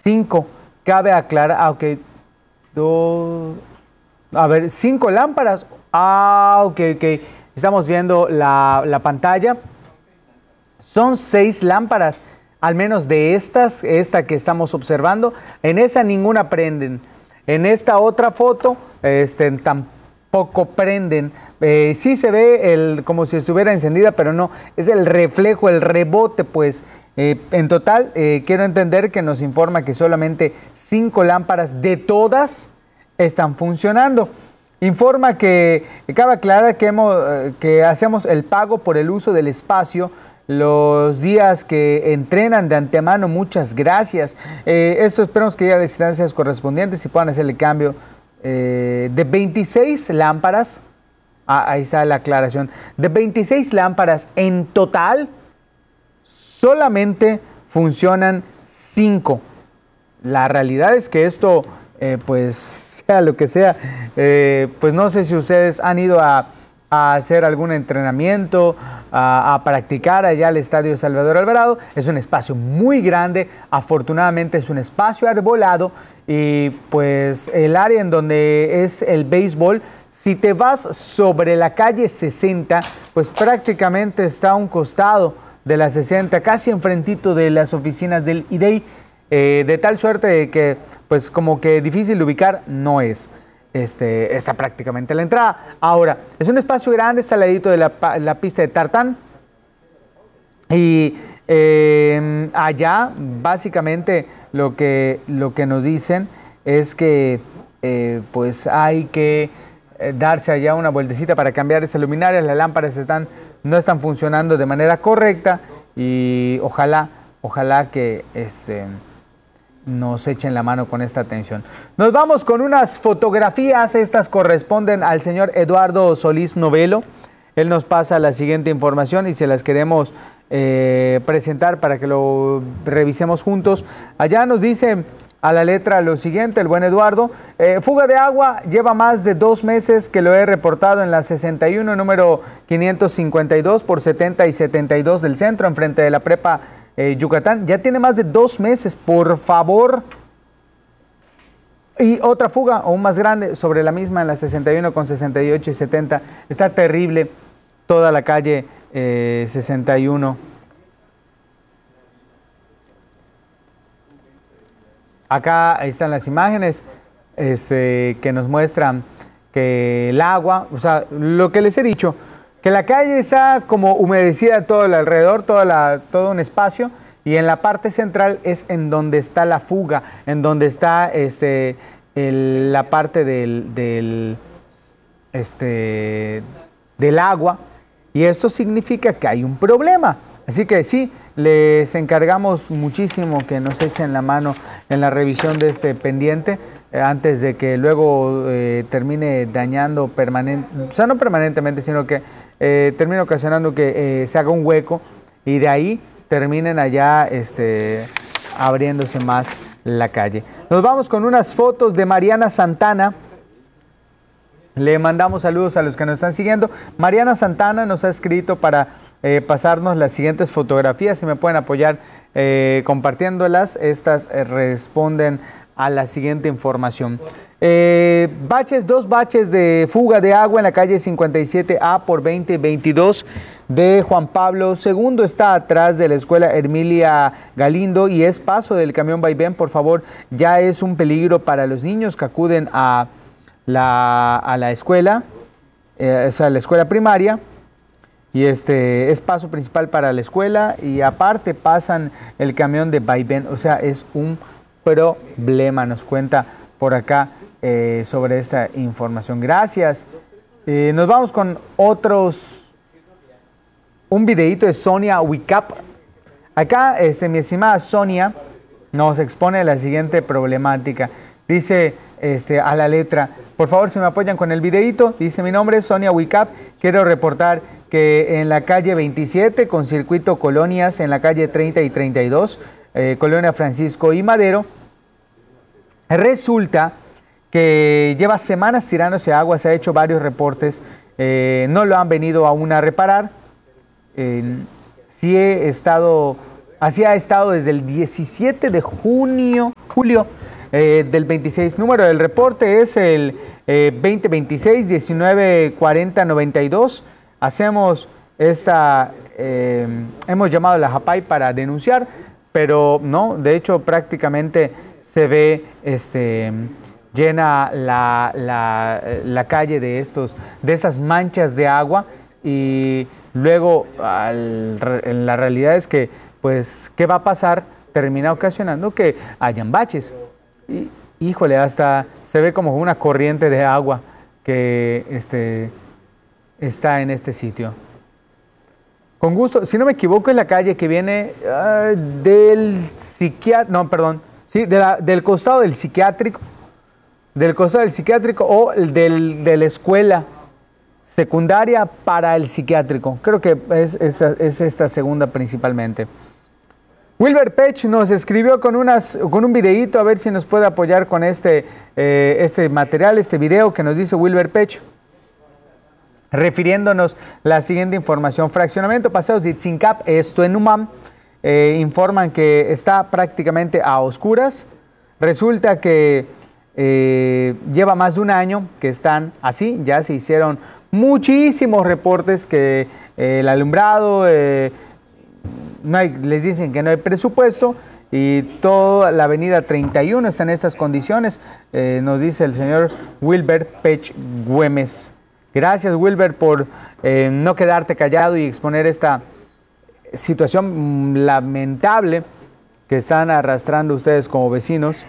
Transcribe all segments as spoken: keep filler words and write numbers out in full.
cinco. Cabe aclarar, ah, ok, dos, a ver, cinco lámparas. Ah, ok, ok. Estamos viendo la, la pantalla. Son seis lámparas, al menos de estas, esta que estamos observando. En esa ninguna prenden. En esta otra foto, este, tampoco prenden. Eh, sí se ve el, como si estuviera encendida, pero no, es el reflejo, el rebote, pues. Eh, en total, eh, quiero entender que nos informa que solamente cinco lámparas de todas están funcionando. Informa que, cabe aclarar que, hemos, que hacemos el pago por el uso del espacio los días que entrenan de antemano. Muchas gracias. Eh, esto esperamos que llegue a las instancias correspondientes y puedan hacer el cambio eh, de veintiséis lámparas. Ah, ahí está la aclaración. De veintiséis lámparas en total, solamente funcionan cinco. La realidad es que esto, eh, pues, sea lo que sea, eh, pues no sé si ustedes han ido a, a hacer algún entrenamiento, a, a practicar allá al Estadio Salvador Alvarado. Es un espacio muy grande, afortunadamente es un espacio arbolado y pues el área en donde es el béisbol, si te vas sobre la calle sesenta, pues prácticamente está a un costado de la sesenta, casi enfrentito de las oficinas del I D E I, eh, de tal suerte que, pues como que difícil de ubicar no es. Este, está prácticamente la entrada. Ahora, es un espacio grande, está al ladito de la, la pista de tartán. Y eh, allá, básicamente, lo que, lo que nos dicen es que, eh, pues hay que eh, darse allá una vueltecita para cambiar esa luminaria. Las lámparas están no están funcionando de manera correcta y ojalá, ojalá que este, nos echen la mano con esta atención. Nos vamos con unas fotografías, estas corresponden al señor Eduardo Solís Novelo. Él nos pasa la siguiente información y se las queremos eh, presentar para que lo revisemos juntos. Allá nos dice a la letra lo siguiente, el buen Eduardo: eh, fuga de agua, lleva más de dos meses que lo he reportado en la sesenta y uno, número quinientos cincuenta y dos por setenta y setenta y dos del centro, enfrente de la prepa eh, Yucatán. Ya tiene más de dos meses, por favor. Y otra fuga, aún más grande, sobre la misma en la sesenta y uno con sesenta y ocho y setenta. Está terrible toda la calle eh, sesenta y uno. Acá están las imágenes este, que nos muestran que el agua, o sea, lo que les he dicho, que la calle está como humedecida todo el alrededor, toda la, todo un espacio, y en la parte central es en donde está la fuga, en donde está este, el, la parte del, del, este, del agua, y esto significa que hay un problema. Así que sí, les encargamos muchísimo que nos echen la mano en la revisión de este pendiente eh, antes de que luego eh, termine dañando permanente, o sea, no permanentemente, sino que eh, termine ocasionando que eh, se haga un hueco y de ahí terminen allá este, abriéndose más la calle. Nos vamos con unas fotos de Mariana Santana. Le mandamos saludos a los que nos están siguiendo. Mariana Santana nos ha escrito para eh, pasarnos las siguientes fotografías. Si me pueden apoyar eh, compartiéndolas, estas eh, responden a la siguiente información. Eh, baches, dos baches de fuga de agua en la calle cincuenta y siete A por veinte veintidós de Juan Pablo segundo. Está atrás de la escuela Hermilia Galindo y es paso del camión vaivén. Por favor, ya es un peligro para los niños que acuden a la, a la escuela, eh, o sea, la escuela primaria. Y este es paso principal para la escuela y aparte pasan el camión de vaivén. O sea, es un problema, nos cuenta por acá eh, sobre esta información. Gracias. Eh, nos vamos con otros, un videíto de Sonia Wicap. Acá, este, mi estimada Sonia nos expone la siguiente problemática. Dice este, a la letra, por favor, si me apoyan con el videíto. Dice: mi nombre es Sonia Wicap, quiero reportar que en la calle veintisiete con circuito Colonias, en la calle treinta y treinta y dos, eh, Colonia Francisco y Madero, resulta que lleva semanas tirándose agua. Se ha hecho varios reportes, eh, no lo han venido aún a reparar. Eh, sí he estado, así ha estado desde el diecisiete de junio julio eh, del veintiséis. Número del reporte es el eh, veinte veintiséis diecinueve cuarenta noventa y dos. Hacemos esta, eh, hemos llamado a la Japay para denunciar, pero no, de hecho prácticamente se ve este, llena la, la, la calle de, estos, de esas manchas de agua y luego al, la realidad es que, pues, ¿qué va a pasar? Termina ocasionando que hayan baches. Y, híjole, hasta se ve como una corriente de agua que este, está en este sitio. Con gusto, si no me equivoco, es la calle que viene uh, del psiquiátrico, no, perdón, sí, de la, del costado del psiquiátrico, del costado del psiquiátrico o del, de la escuela secundaria para el psiquiátrico. Creo que es, es, es esta segunda principalmente. Wilber Pech nos escribió con, unas, con un videíto, a ver si nos puede apoyar con este, eh, este material, este video que nos dice Wilber Pech, refiriéndonos la siguiente información. Fraccionamiento Paseos de Itzincap, esto en Umam, eh, informan que está prácticamente a oscuras. Resulta que eh, lleva más de un año que están así, ya se hicieron muchísimos reportes que eh, el alumbrado, eh, no hay, les dicen que no hay presupuesto y toda la avenida treinta y uno está en estas condiciones, eh, nos dice el señor Wilber Pech Güemes. Gracias, Wilber, por eh, no quedarte callado y exponer esta situación mm, lamentable que están arrastrando ustedes como vecinos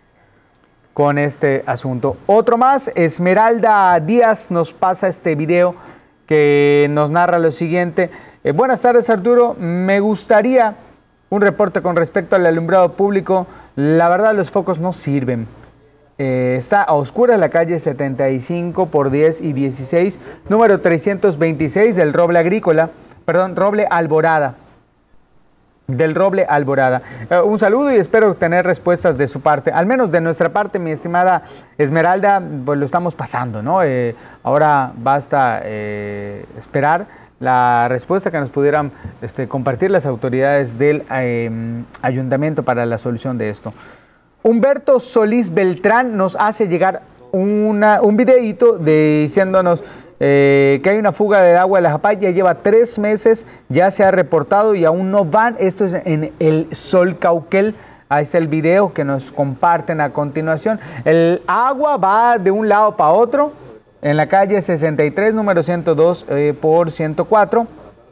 con este asunto. Otro más, Esmeralda Díaz nos pasa este video que nos narra lo siguiente. Eh, buenas tardes, Arturo. Me gustaría un reporte con respecto al alumbrado público. La verdad, los focos no sirven. Eh, está a oscuras la calle setenta y cinco por diez y dieciséis, número trescientos veintiséis del Roble Agrícola, perdón, Roble Alborada. Del Roble Alborada. Eh, un saludo y espero tener respuestas de su parte, al menos de nuestra parte, mi estimada Esmeralda, pues lo estamos pasando, ¿no? Eh, ahora basta eh, esperar la respuesta que nos pudieran este, compartir las autoridades del eh, ayuntamiento para la solución de esto. Humberto Solís Beltrán nos hace llegar una, un videíto de, diciéndonos eh, que hay una fuga de agua de la Japay, ya lleva tres meses, ya se ha reportado y aún no van. Esto es en el Sol Cauquel. Ahí está el video que nos comparten a continuación. El agua va de un lado para otro en la calle sesenta y tres, número ciento dos eh, por ciento cuatro,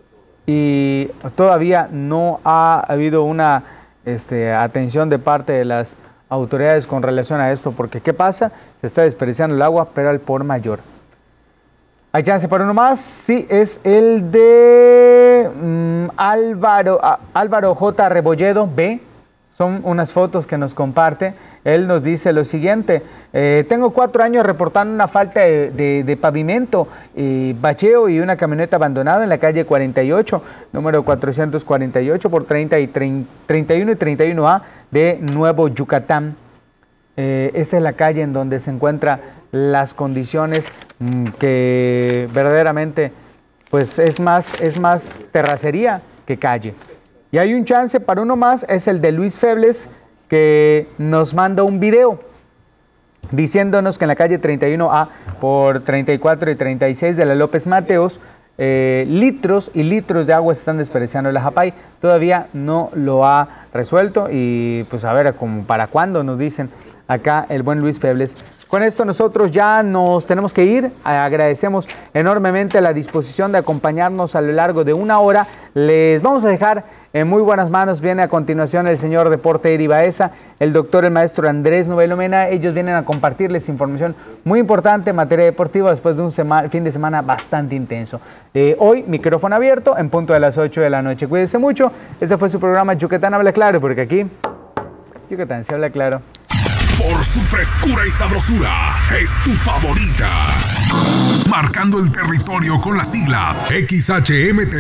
y todavía no ha habido una este, atención de parte de las autoridades con relación a esto, porque ¿qué pasa? Se está desperdiciando el agua, pero al por mayor. ¿Hay chance para uno más? Sí, es el de um, Álvaro, uh, Álvaro J. Rebolledo B. Son unas fotos que nos comparte. Él nos dice lo siguiente: eh, tengo cuatro años reportando una falta de, de, de pavimento, eh, bacheo y una camioneta abandonada en la calle cuarenta y ocho, número cuatrocientos cuarenta y ocho por treinta y treinta y uno y treinta y uno A de Nuevo Yucatán. Eh, esta es la calle en donde se encuentran las condiciones mmm, que verdaderamente pues es más, es más terracería que calle. Y hay un chance para uno más, es el de Luis Febles, que nos manda un video diciéndonos que en la calle treinta y uno A por treinta y cuatro y treinta y seis de la López Mateos, eh, litros y litros de agua se están desperdiciando en la Japay. Todavía no lo ha resuelto y pues a ver, como para cuándo, nos dicen acá el buen Luis Febles. Con esto nosotros ya nos tenemos que ir. Agradecemos enormemente la disposición de acompañarnos a lo largo de una hora. Les vamos a dejar en muy buenas manos. Viene a continuación el señor Deporte Eri Baeza, el doctor, el maestro Andrés Novelo Mena. Ellos vienen a compartirles información muy importante en materia deportiva después de un sema- fin de semana bastante intenso. Eh, hoy, micrófono abierto en punto de las ocho de la noche. Cuídense mucho. Este fue su programa Yucatán Habla Claro, porque aquí Yucatán se habla claro. Por su frescura y sabrosura, es tu favorita. Marcando el territorio con las siglas X H M T.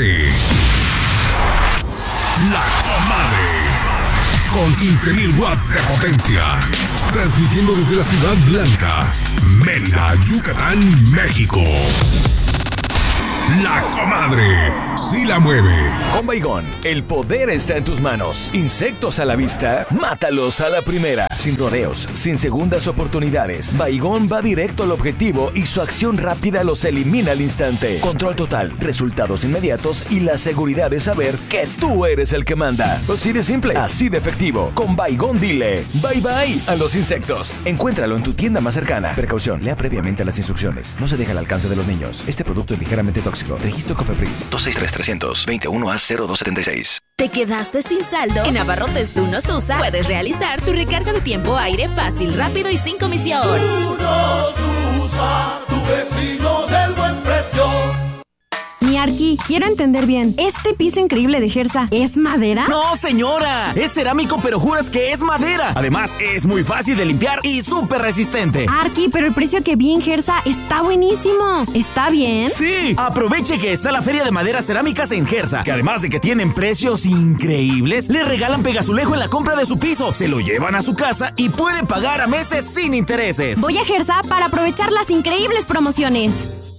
La Comadre. Con quince mil watts de potencia. Transmitiendo desde la Ciudad Blanca, Mérida, Yucatán, México. La Comadre sí la mueve. Con Baygon, el poder está en tus manos. Insectos a la vista, mátalos a la primera. Sin rodeos, sin segundas oportunidades. Baygon va directo al objetivo y su acción rápida los elimina al instante. Control total, resultados inmediatos y la seguridad de saber que tú eres el que manda. Así de simple, así de efectivo. Con Baygon dile bye bye a los insectos. Encuéntralo en tu tienda más cercana. Precaución, lea previamente las instrucciones. No se deja al alcance de los niños. Este producto es ligeramente tóxico. Registro Cofepris dos seis tres, tres cero cero, veintiuno A cero dos siete seis. ¿Te quedaste sin saldo? En Abarrotes Tú Nos Usa puedes realizar tu recarga de tiempo aire fácil, rápido y sin comisión. Tú Nos Usa, tu vecino del buen precio. Miarki, quiero entender bien. ¿Este piso increíble de Gersa es madera? ¡No, señora! Es cerámico, pero juras que es madera. Además, es muy fácil de limpiar y súper resistente. Arki, pero el precio que vi en Gersa está buenísimo. ¿Está bien? ¡Sí! Aproveche que está la Feria de Maderas Cerámicas en Gersa, que además de que tienen precios increíbles, le regalan pegazulejo en la compra de su piso, se lo llevan a su casa y puede pagar a meses sin intereses. Voy a Gersa para aprovechar las increíbles promociones.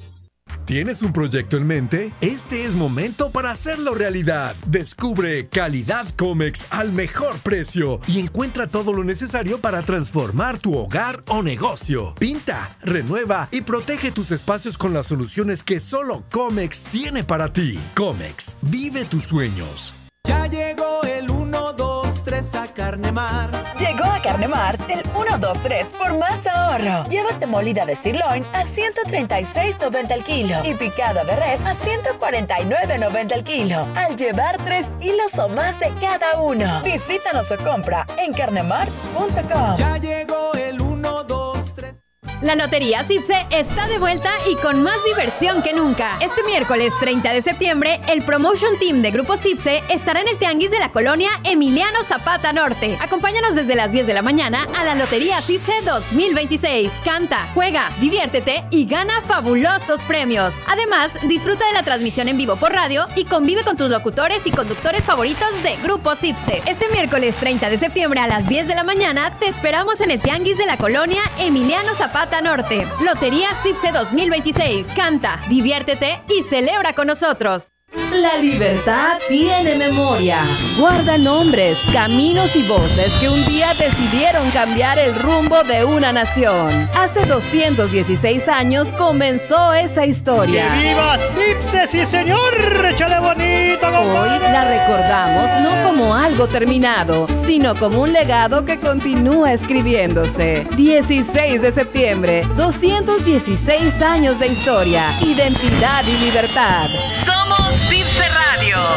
¿Tienes un proyecto en mente? Este es momento para hacerlo realidad. Descubre Calidad Comex al mejor precio y encuentra todo lo necesario para transformar tu hogar o negocio. Pinta, renueva y protege tus espacios con las soluciones que solo Comex tiene para ti. Comex, vive tus sueños. Ya llegó el uno, dos, tres a Carnemar. Llegó a Carnemar el uno, dos, tres por más ahorro. Llévate molida de sirloin a ciento treinta y seis noventa el kilo y picada de res a ciento cuarenta y nueve noventa el kilo. Al llevar tres hilos o más de cada uno. Visítanos o compra en carnemar punto com. Ya llegó el uno, dos, tres. La Lotería Cipse está de vuelta y con más diversión que nunca. Este miércoles treinta de septiembre, el Promotion Team de Grupo Cipse estará en el Tianguis de la colonia Emiliano Zapata Norte. Acompáñanos desde las diez de la mañana a la Lotería Cipse dos mil veintiséis. Canta, juega, diviértete y gana fabulosos premios. Además, disfruta de la transmisión en vivo por radio y convive con tus locutores y conductores favoritos de Grupo Cipse. Este miércoles treinta de septiembre a las diez de la mañana te esperamos en el Tianguis de la colonia Emiliano Zapata Norte. Lotería Cipse dos mil veintiséis. Canta, diviértete y celebra con nosotros. La libertad tiene memoria. Guarda nombres, caminos y voces que un día decidieron cambiar el rumbo de una nación. Hace doscientos dieciséis años comenzó esa historia. ¡Que viva Cipse, sí señor! ¡Échale bonito, compadre! Hoy la recordamos no como algo terminado, sino como un legado que continúa escribiéndose. dieciséis de septiembre, doscientos dieciséis años de historia, identidad y libertad. Somos